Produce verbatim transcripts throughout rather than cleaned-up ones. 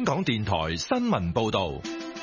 香港電台新聞報道。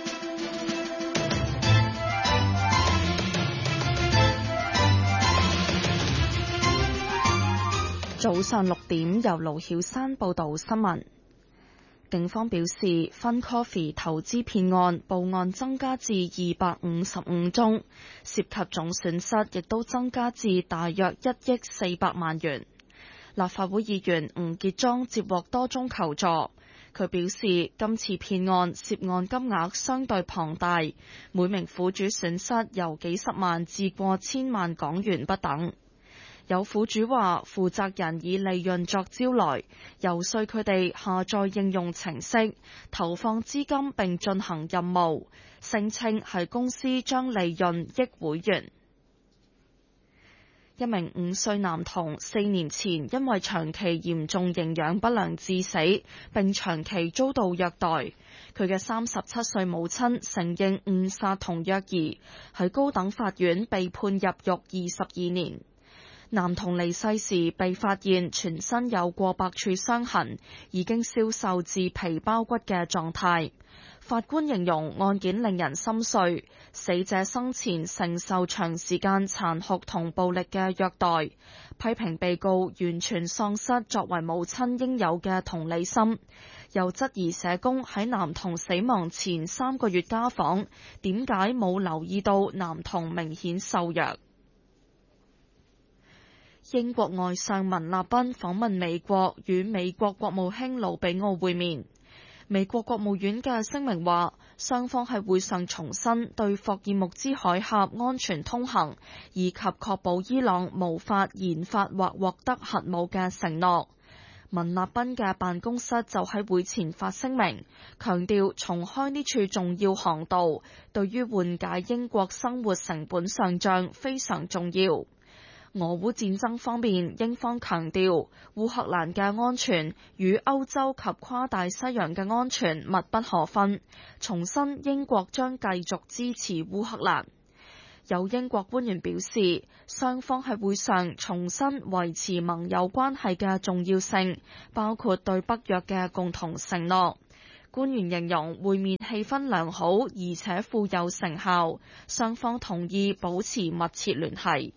早上六點，由盧曉珊報道新聞。警方表示 ，FunCoffee 投資騙案報案增加至二百五十五宗，涉及總損失亦都增加至大約一億四百萬元。立法會議員吳傑莊接獲多宗求助，佢表示今次騙案涉案金額相對龐大，每名苦主損失由幾十萬至過千萬港元不等。有苦主話，負責人以利潤作招來，遊說佢哋下載應用程式，投放資金並進行任務，聲稱係公司將利潤益會員。一名五歲男童四年前因為長期嚴重營養不良致死，並長期遭到虐待。佢嘅三十七歲母親承認誤殺同虐兒，喺高等法院被判入獄二十二年。男童離世時被發現全身有過百處傷痕，已經消瘦至皮包骨嘅狀態。法官形容案件令人心碎，死者生前承受長時間殘酷同暴力嘅虐待，批評被告完全喪失作為母親應有嘅同理心，又質疑社工喺男童死亡前三個月家訪，點解冇留意到男童明顯瘦弱。英國外相文立賓訪問美國，與美國國務卿魯比奧會面。美國國務院嘅聲明話，雙方喺會上重申對霍爾木茲海峽安全通行，以及確保伊朗無法研發或獲得核武嘅承諾。文立賓嘅辦公室就喺會前發聲明，強調重開呢處重要航道，對於緩解英國生活成本上漲非常重要。俄烏戰爭方面，英方強調烏克蘭嘅安全與歐洲及跨大西洋嘅安全密不可分，重申英國將繼續支持烏克蘭。有英國官員表示，雙方喺會上重申維持盟友關係嘅重要性，包括對北約嘅共同承諾。官員形容會面氣氛良好，而且富有成效，雙方同意保持密切聯繫。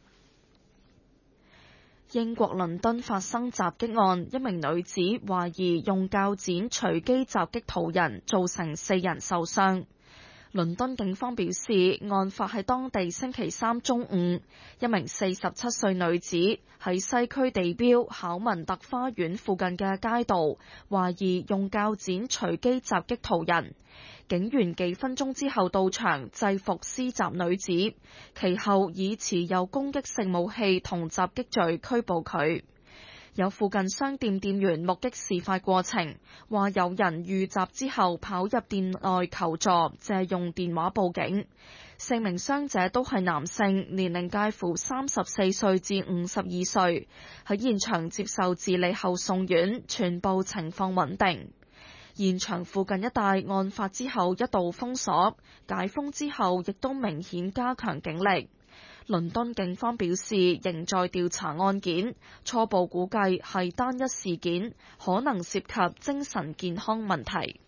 英國倫敦發生襲擊案，一名女子懷疑用鉸剪隨機襲擊途人，造成四人受傷。倫敦警方表示，案發喺當地星期三中午，一名四十七歲女子喺西區地標考文特花園附近嘅街道，懷疑用鉸剪隨機襲擊途人。警員幾分鐘之後到場制服施襲女子，其後以持有攻擊性武器同襲擊罪拘捕佢。有附近商店店員目擊事發過程，話有人遇襲之後跑入店內求助，借用電話報警。四名傷者都係男性，年齡介乎三十四歲至五十二歲，喺現場接受治理後送院，全部情況穩定。現場附近一帶案發之後一度封鎖，解封之後亦都明顯加強警力。倫敦警方表示仍在調查案件，初步估計係單一事件，可能涉及精神健康問題。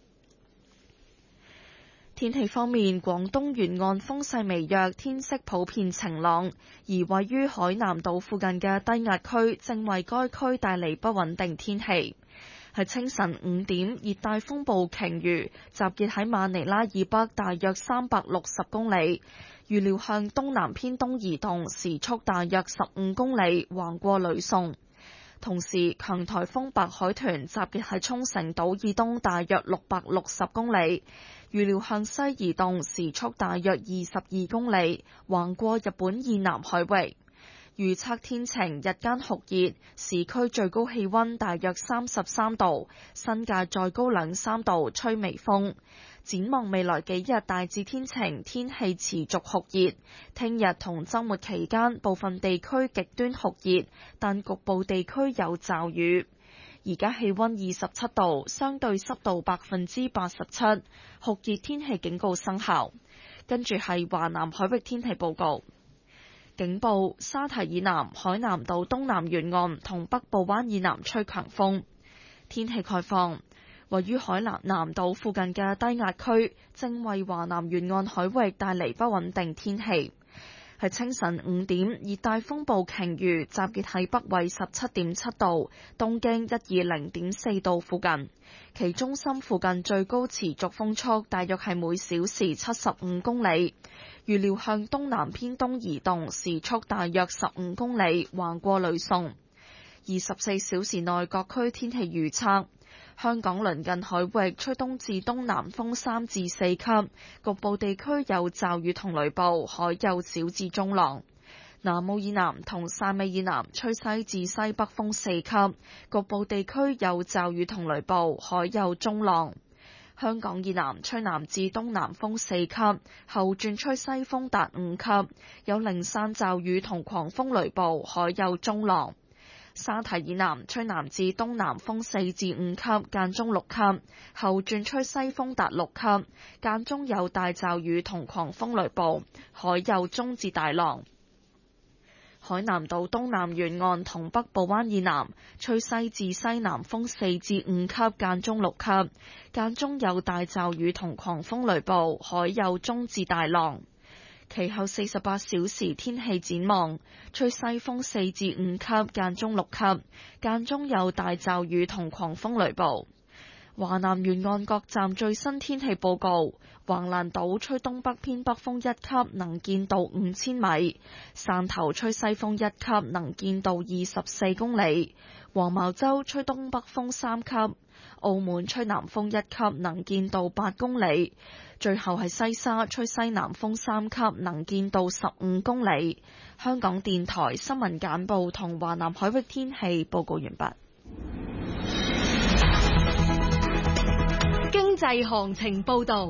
天氣方面，廣東沿岸風勢微弱，天色普遍晴朗，而位於海南島附近嘅低壓區正為該區帶嚟不穩定天氣。喺清晨五點，熱帶風暴鯨魚集結喺馬尼拉以北大約三百六十公里，預料向東南偏東移動，時速大約十五公里，橫過呂宋。同時，強颱風白海豚集結喺沖繩島以東大約六百六十公里，預料向西移動，時速大約二十二公里，橫過日本以南海域。預測天晴，日間酷熱，市區最高氣溫大約三十三度，新界再高兩三度，吹微風。展望未來幾日大致天晴，天氣持續酷熱。聽日同週末期間，部分地區極端酷熱，但局部地區有驟雨。而家氣溫二十七度，相對濕度百分之八十七，酷熱天氣警告生效。跟住係華南海域天氣報告。警報：沙堤以南、海南島東南沿岸同北部灣以南吹強風。天氣概況： 位於海南南島附近嘅低壓區正為華南沿岸海域帶嚟不穩定天氣。喺清晨五點，熱帶風暴鯨魚集結喺北緯十七點七度、東經一二零點四度附近，其中心附近最高持續風速大約係每小時七十五公里，預料向東南偏東移動，時速大約十五公里，橫過呂宋。二十四小時內各區天氣預測。香港鄰近海域吹東至東南風三至四級，局部地區有驟雨同雷暴，海有小至中浪。南澳以南同汕尾以南吹西至西北風四級，局部地區有驟雨同雷暴，海有中浪。香港以南吹南至東南風四級，後轉吹西風達五級，有零散驟雨同狂風雷暴，海有中浪。沙堤以南吹南至東南風四至五級，間中六級，後轉吹西風達六級，間中有大驟雨同狂風雷暴，海有中至大浪。海南島東南沿岸同北部灣以南吹西至西南風四至五級，間中六級，間中有大驟雨同狂風雷暴，海有中至大浪。其後四十八小時天氣展望，吹西風四至五級，間中六級，間中有大驟雨同狂風雷暴。華南沿岸各站最新天氣報告：橫瀾島吹東北偏北風一級，能見度五千米；汕頭吹西風一級，能見度二十四公里；黃茅洲吹東北風三級；澳門吹南風一級，能見度八公里。最後係西沙吹西南風三級，能見度十五公里。香港電台新聞簡報同華南海域天氣報告完畢。 經濟行情報導。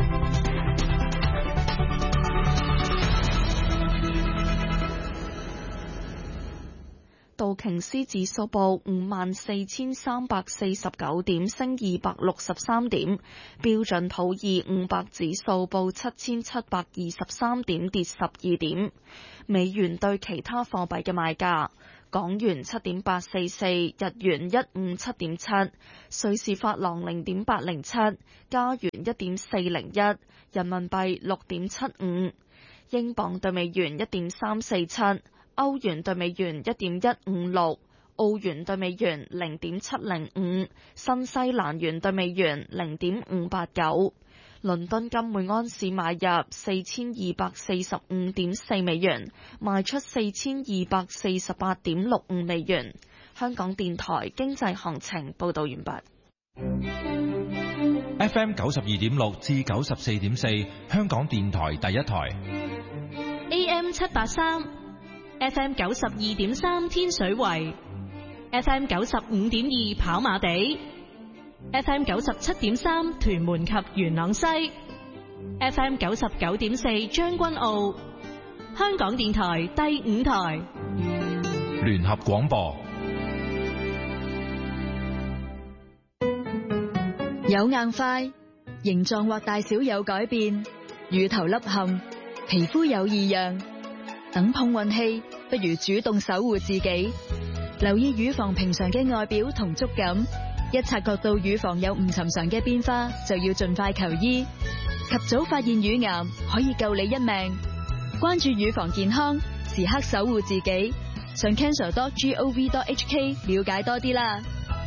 道瓊斯指數報五萬四千三百四十九點，升二百六十三點。標準普爾五百指數報七千七百二十三點，跌十二點。美元對其他貨幣嘅賣價：港元七點八四四，日元一五七點七，瑞士法郎零點八零七，加元一點四零一，人民幣六點七五，英鎊對美元一點三四七。歐元對美元一點一五六，澳元對美元零點七零五，新西蘭元對美元零點五八九。倫敦金每安士買入四千二百四十五點四美元，賣出四千二百四十八點六五美元。香港電台經濟行情報道完畢。 F M 九十二點六至九十四點四，香港電台第一台。 A M 七八三。F M 九十二點三天水圍 ，F M 九十五點二跑馬地 ，F M 九十七點三屯門及元朗西 ，F M 九十九點四將軍澳，香港電台第五台聯合廣播。 有硬塊，形狀或大小有改變，乳頭凹陷，皮膚有異樣。等碰運氣，不如主動守護自己。留意乳房平常嘅外表同觸感，一察覺到乳房有唔尋常嘅變化，就要盡快求醫。及早發現乳癌，可以救你一命。關注乳房健康，時刻守護自己。上 cancer dot gov dot h k 了解多啲啦。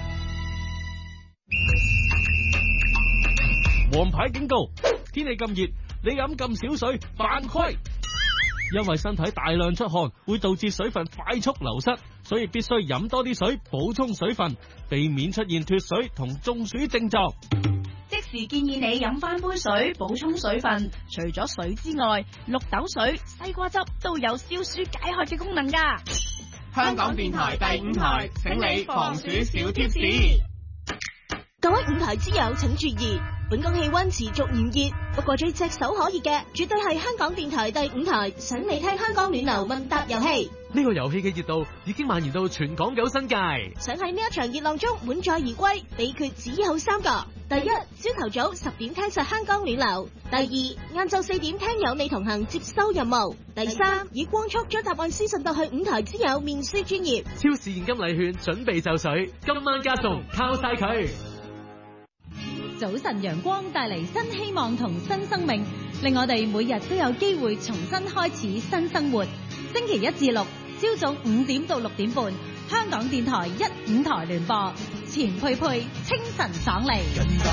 黃牌警告！天氣咁熱，你飲咁少水，犯規。因為身體大量出汗，會導致水分快速流失，所以必須飲多啲水，補充水分，避免出現脫水同中暑症狀。 即時建議你飲翻杯水，補充水分。除咗水之外，綠豆水、西瓜汁都有消暑解渴嘅功能㗎。 香港電台第五台，請你防暑小貼士。 各位五台之友請注意，本港氣溫持續炎熱，不過最炙手可熱嘅絕對係香港電台第五台想你聽香港暖流問答遊戲。 呢個遊戲嘅熱度已經蔓延到全港九新界。 想喺呢一場熱浪中滿載而歸，秘訣只有三個：第一，朝頭早十點聽實香港暖流；第二，晏晝四點聽有你同行接收任務；第三，以光速將答案私信到去五台之友面書專頁。 超市現金禮券準備就緒，今晚加送，靠晒佢。 早晨陽光帶嚟新希望同新生命，令我哋每日都有機會重新開始新生活。星期一至六朝早五點到六點半，香港電台一五台聯播，錢佩佩清晨爽利。